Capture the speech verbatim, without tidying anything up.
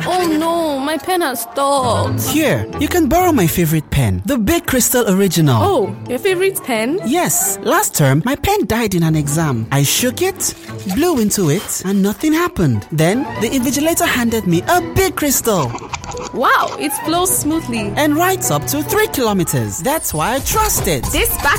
Oh no, my pen has stopped. Here, you can borrow my favorite pen, the Big Crystal Original. Oh, your favorite pen? Yes, last term, my pen died in an exam. I shook it, blew into it, and nothing happened. Then, the invigilator handed me a Big Crystal. Wow, it flows smoothly And writes up to three kilometers. That's why I trust it. This back